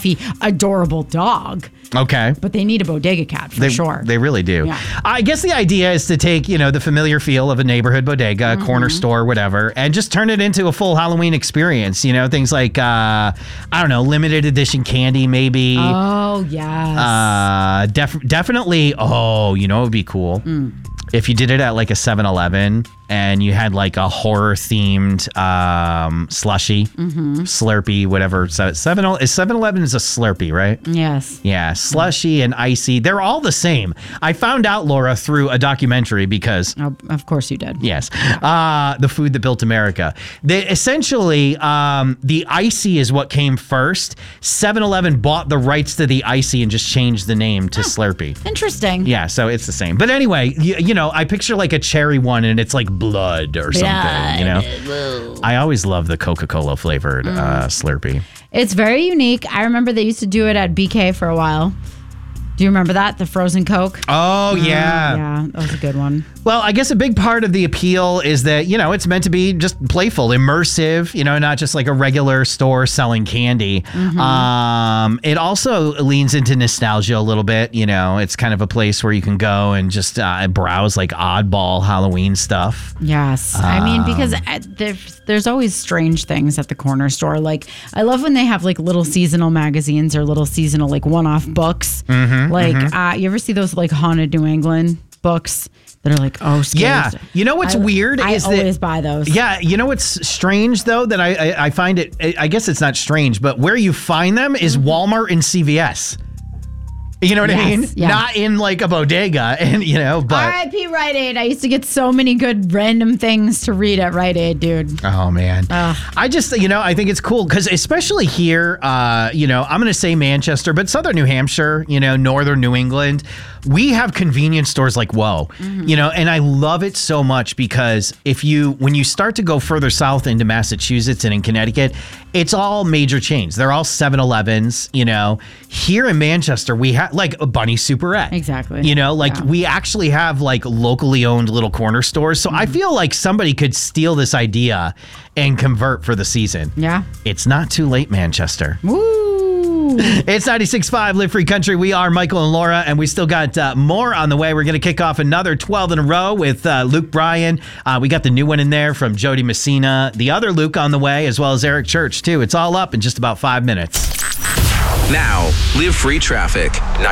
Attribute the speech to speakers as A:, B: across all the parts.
A: fluffy, adorable dog.
B: Okay.
A: But they need a bodega cat for sure.
B: They really do.
A: Yeah.
B: I guess the idea is to take, the familiar feel of a neighborhood bodega, corner store, whatever, and just turn it into a full Halloween experience. Things like, I don't know, limited edition candy, maybe.
A: Oh, yes.
B: Definitely. Oh, it would be cool. If you did it at like a 7-Eleven and you had like a horror themed slushy, Slurpee, whatever. So 7-Eleven is a Slurpee, right?
A: Yes.
B: Yeah, slushy and icy. They're all the same. I found out, Laura, through a documentary because...
A: Oh, of course you did.
B: Yes. The food that built America. They essentially, the icy is what came first. 7-Eleven bought the rights to the icy and just changed the name to Slurpee.
A: Interesting.
B: Yeah, so it's the same. But anyway, I picture like a cherry one and it's like blood or something, I always love the Coca-Cola flavored Slurpee.
A: It's very unique. I remember they used to do it at BK for a while. Do you remember that? The frozen Coke?
B: Oh, yeah.
A: Yeah, that was a good one.
B: Well, I guess a big part of the appeal is that, it's meant to be just playful, immersive, not just like a regular store selling candy. It also leans into nostalgia a little bit. It's kind of a place where you can go and just browse like oddball Halloween stuff.
A: Yes. I mean, because there's always strange things at the corner store. Like, I love when they have like little seasonal magazines or little seasonal like one-off books. You ever see those like Haunted New England books that are like, scary.
B: Yeah. You know what's weird is that... I
A: always buy those.
B: Yeah. You know what's strange, though, that I find it... I guess it's not strange, but where you find them is Walmart and CVS. You know what I mean?
A: Yeah.
B: Not in like a bodega, but...
A: R.I.P. Rite Aid. I used to get so many good random things to read at Rite Aid, dude.
B: Oh, man. I just, I think it's cool because especially here, I'm going to say Manchester, but Southern New Hampshire, Northern New England, we have convenience stores like whoa, and I love it so much because when you start to go further south into Massachusetts and in Connecticut, it's all major chains. They're all 7-Elevens, Here in Manchester, we have like a Bunny Superette.
A: Exactly.
B: We actually have like locally owned little corner stores. So I feel like somebody could steal this idea and convert for the season.
A: Yeah.
B: It's not too late, Manchester.
A: Woo!
B: It's 96.5 Live Free Country. We are Michael and Laura, and we still got more on the way. We're going to kick off another 12 in a row with Luke Bryan. We got the new one in there from Jody Messina. The other Luke on the way, as well as Eric Church, too. It's all up in just about 5 minutes.
C: Now, Live Free Traffic.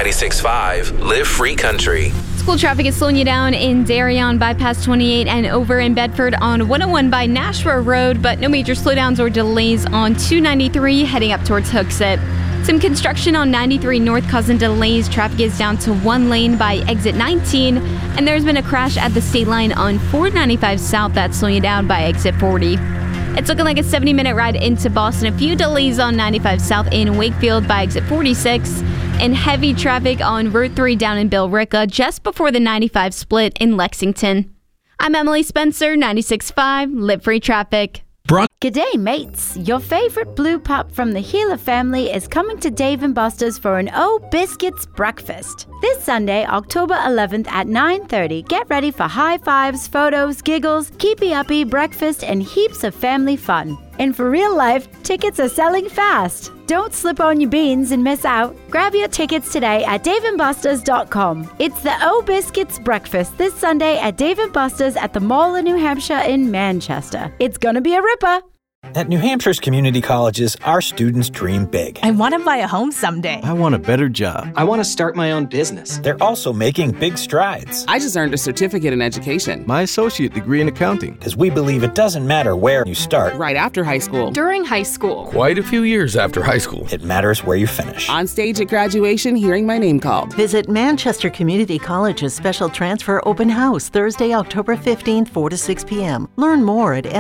C: 96.5 Live Free Country.
D: School traffic is slowing you down in Darien bypass 28 and over in Bedford on 101 by Nashua Road, but no major slowdowns or delays on 293 heading up towards Hooksett. Some construction on 93 North causing delays. Traffic is down to one lane by exit 19, and there's been a crash at the state line on 495 South that's slowing you down by exit 40. It's looking like a 70-minute ride into Boston. A few delays on 95 South in Wakefield by exit 46, and heavy traffic on Route 3 down in Billerica just before the 95 split in Lexington. I'm Emily Spencer, 96.5 Live Free Traffic.
E: G'day, mates. Your favorite blue pup from the Healer family is coming to Dave & Buster's for an Biscuits breakfast. This Sunday, October 11th at 9:30, get ready for high fives, photos, giggles, keepy-uppy, breakfast, and heaps of family fun. And for real life, tickets are selling fast. Don't slip on your beans and miss out. Grab your tickets today at daveandbusters.com. It's the Biscuits breakfast this Sunday at Dave & Buster's at the Mall of New Hampshire in Manchester. It's gonna be a ripper.
F: At New Hampshire's community colleges, our students dream big.
G: I want to buy a home someday.
H: I want a better job.
I: I want to start my own business.
F: They're also making big strides.
I: I just earned a certificate in education.
H: My associate degree in accounting.
F: Because we believe it doesn't matter where you start.
I: Right after high school.
G: During high school.
H: Quite a few years after high school.
F: It matters where you finish.
I: On stage at graduation, hearing my name called.
J: Visit Manchester Community College's special transfer open house Thursday, October 15th, 4 to 6 p.m. Learn more at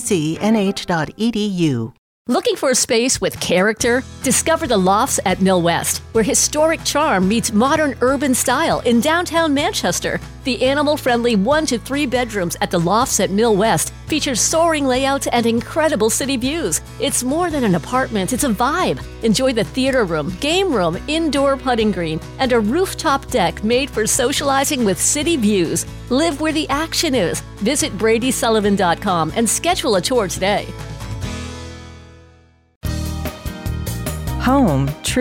J: mccnh.edu.
K: Looking for a space with character? Discover the Lofts at Mill West, where historic charm meets modern urban style in downtown Manchester. The animal-friendly 1 to 3 bedrooms at the Lofts at Mill West features soaring layouts and incredible city views. It's more than an apartment, it's a vibe. Enjoy the theater room, game room, indoor putting green, and a rooftop deck made for socializing with city views. Live where the action is. Visit BradySullivan.com and schedule a tour today.
L: Home